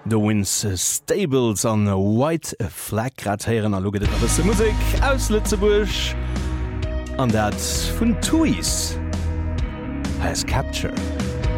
The Winds Stables an White Flag gradieren an loget a Musik aus Lützeburg an dat vun Tuis has Capture.